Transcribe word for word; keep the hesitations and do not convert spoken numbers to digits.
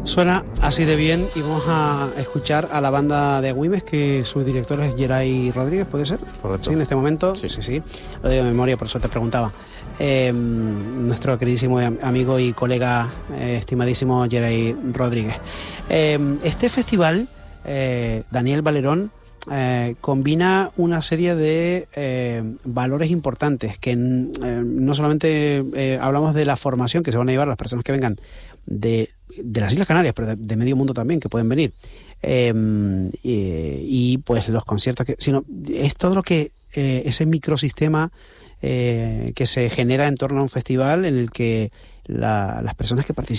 Suena así de bien y vamos a escuchar a la banda de Agüimes, que su director es Geray Rodríguez, ¿puede ser? Correcto. Sí, en este momento. Sí, sí, sí. Lo digo de memoria, por eso te preguntaba. Eh, nuestro queridísimo amigo y colega, eh, estimadísimo Geray Rodríguez. Eh, este festival, eh, Daniel Valerón, Eh, combina una serie de eh, valores importantes que eh, no solamente eh, hablamos de la formación que se van a llevar las personas que vengan de, de las Islas Canarias, pero de, de medio mundo también, que pueden venir, eh, y, y pues los conciertos, que, sino es todo lo que eh, ese microsistema eh, que se genera en torno a un festival en el que la, las personas que participan